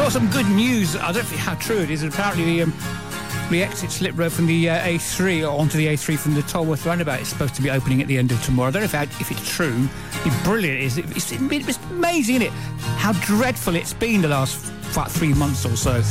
saw some good news. I don't know how true it is. Apparently, the exit slip road from the A3 or onto the A3 from the Tolworth roundabout is supposed to be opening at the end of tomorrow. I don't know if it's true. It's brilliant. It's amazing, isn't it? How dreadful it's been the last 3 months or so.